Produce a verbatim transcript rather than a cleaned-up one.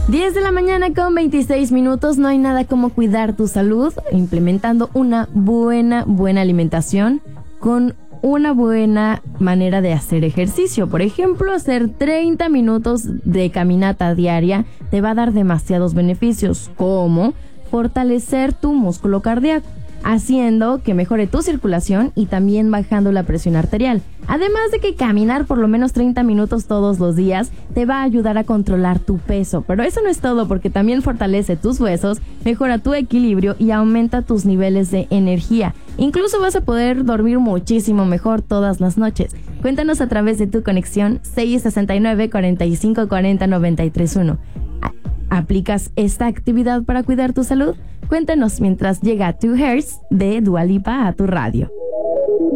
diez de la mañana con veintiséis minutos. No hay nada como cuidar tu salud implementando una buena, buena alimentación con una buena manera de hacer ejercicio. Por ejemplo, hacer treinta minutos de caminata diaria te va a dar demasiados beneficios, como fortalecer tu músculo cardíaco, haciendo que mejore tu circulación y también bajando la presión arterial. Además de que caminar por lo menos treinta minutos todos los días te va a ayudar a controlar tu peso. Pero eso no es todo, porque también fortalece tus huesos, mejora tu equilibrio y aumenta tus niveles de energía. Incluso vas a poder dormir muchísimo mejor todas las noches. Cuéntanos a través de tu conexión seis sesenta y nueve, cuarenta y cinco, cuarenta, noventa y tres uno. ¿Aplicas esta actividad para cuidar tu salud? Cuéntanos mientras llega Two Hairs de Dua Lipa a tu radio.